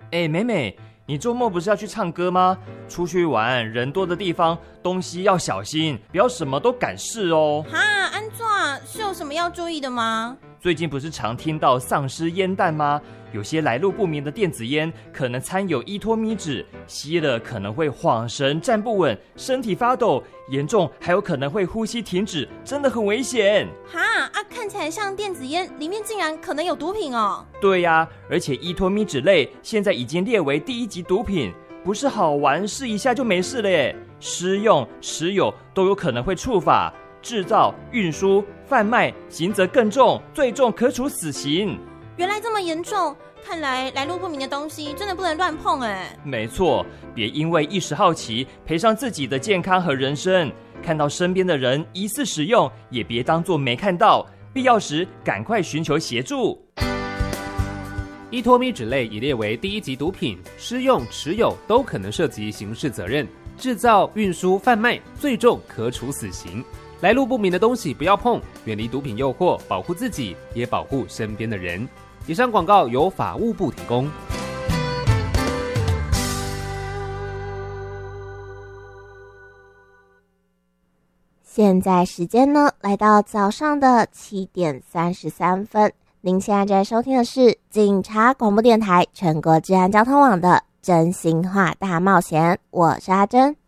美美，你周末不是要去唱歌吗？出去玩人多的地方，东西要小心，不要什么都敢试哦。 哈，安怎是有什么要注意的吗？ 最近不是常听到丧尸烟弹吗？有些来路不明的电子烟可能掺有依托咪酯，吸了可能会晃神、站不稳、身体发抖，严重还有可能会呼吸停止，真的很危险。 哈看起来像电子烟，里面竟然可能有毒品哦。 对呀，而且依托咪酯类现在已经列为第1级毒品，不是好玩试一下就没事了耶，施用、持有都有可能会触法，制造、运输、贩卖刑责更重，最重可处死刑。 原来这么严重，看来来路不明的东西真的不能乱碰哎。 没错，别因为一时好奇赔上自己的健康和人生，看到身边的人疑似使用，也别当作没看到，必要时赶快寻求协助。 依托咪酯类已列为第1级毒品，施用、持有都可能涉及刑事责任，制造、运输、贩卖最重可处死刑。来路不明的东西不要碰，远离毒品诱惑，保护自己，也保护身边的人。以上广告由法务部提供。 现在时间呢，来到早上的7点33分。您现在在收听的是警察广播电台全国治安交通网的真心话大冒险，我是阿珍。